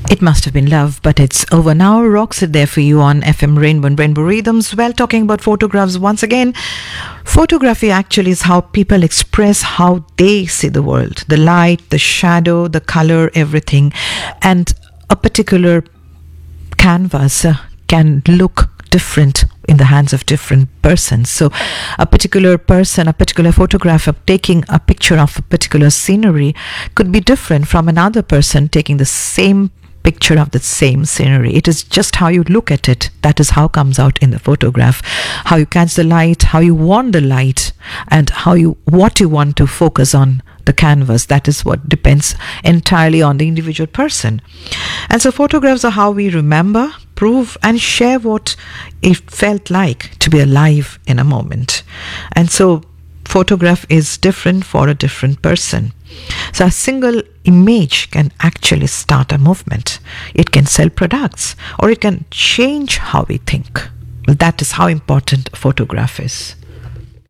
It must have been love, but it's over now. Rocks it there for you on FM Rainbow and Rainbow Rhythms. Well, talking about photographs once again. Photography actually is how people express how they see the world. The light, the shadow, the color, everything. And a particular canvas can look different in the hands of different persons. So a particular person, a particular photographer taking a picture of a particular scenery could be different from another person taking the same picture of the same scenery. It is just how you look at it. That is how comes out in the photograph. How you catch the light, how you want the light, and what you want to focus on the canvas. That is what depends entirely on the individual person. And so photographs are how we remember, prove, and share what it felt like to be alive in a moment. And so photograph is different for a different person. So a single image can actually start a movement. It can sell products, or it can change how we think. Well, that is how important a photograph is.